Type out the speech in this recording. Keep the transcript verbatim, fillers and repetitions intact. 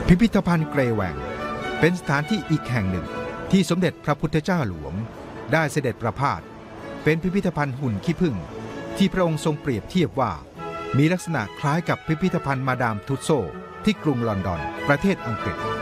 พิพิธภัณฑ์เกรแหว่งเป็นสถานที่อีกแห่งหนึ่งที่สมเด็จพระพุทธเจ้าหลวงได้เสด็จประพาสเป็นพิพิธภัณฑ์หุ่นขี้ผึ้งที่พระองค์ทรงเปรียบเทียบว่ามีลักษณะคล้ายกับพิพิธภัณฑ์มาดามทุสโซที่กรุงลอนดอนประเทศอังกฤษ